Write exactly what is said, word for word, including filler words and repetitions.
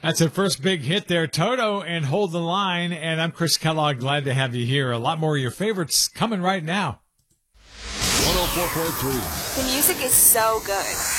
That's a first big hit there, Toto and Hold the Line. And I'm Chris Kellogg. Glad to have you here. A lot more of your favorites coming right now. one oh four point three. The music is so good.